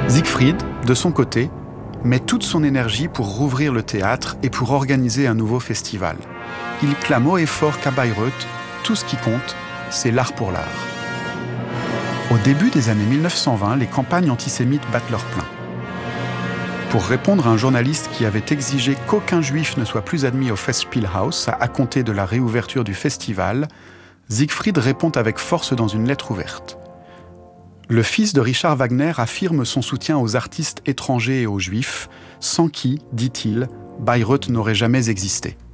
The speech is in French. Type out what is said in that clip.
Siegfried, de son côté, met toute son énergie pour rouvrir le théâtre et pour organiser un nouveau festival. Il clame haut et fort qu'à Bayreuth, tout ce qui compte, c'est l'art pour l'art. Au début des années 1920, les campagnes antisémites battent leur plein. Pour répondre à un journaliste qui avait exigé qu'aucun juif ne soit plus admis au Festspielhaus à compter de la réouverture du festival, Siegfried répond avec force dans une lettre ouverte. Le fils de Richard Wagner affirme son soutien aux artistes étrangers et aux juifs, sans qui, dit-il, Bayreuth n'aurait jamais existé.